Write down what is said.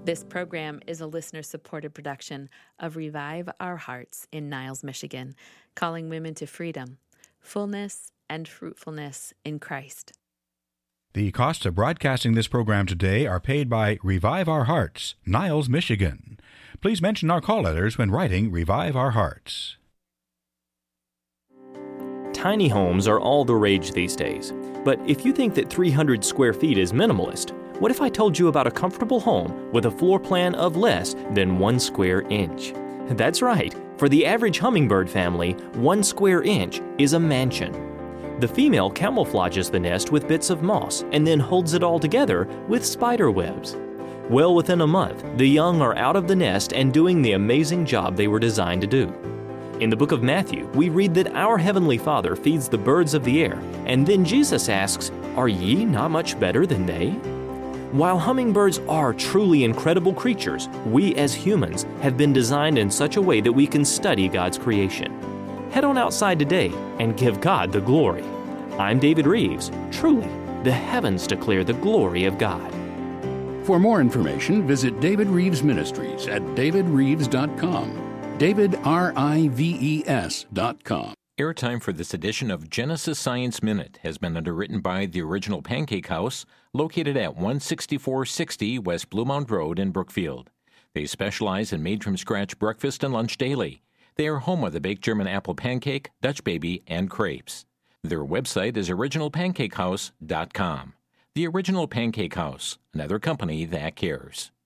This program is a listener-supported production of Revive Our Hearts in Niles, Michigan, calling women to freedom, fullness, and fruitfulness in Christ. The costs of broadcasting this program today are paid by Revive Our Hearts, Niles, Michigan. Please mention our call letters when writing Revive Our Hearts. Tiny homes are all the rage these days. But if you think that 300 square feet is minimalist, what if I told you about a comfortable home with a floor plan of less than 1 square inch? That's right. For the average hummingbird family, 1 square inch is a mansion. The female camouflages the nest with bits of moss and then holds it all together with spider webs. Well, within a month, the young are out of the nest and doing the amazing job they were designed to do. In the book of Matthew, we read that our Heavenly Father feeds the birds of the air, and then Jesus asks, "Are ye not much better than they?" While hummingbirds are truly incredible creatures, we as humans have been designed in such a way that we can study God's creation. Head on outside today and give God the glory. I'm David Reeves. Truly, the heavens declare the glory of God. For more information, visit David Reeves Ministries at davidreeves.com. DavidRives.com. Airtime for this edition of Genesis Science Minute has been underwritten by the Original Pancake House, located at 16460 West Bluemount Road in Brookfield. They specialize in made-from-scratch breakfast and lunch daily. They are home of the baked German apple pancake, Dutch baby, and crepes. Their website is originalpancakehouse.com. The Original Pancake House, another company that cares.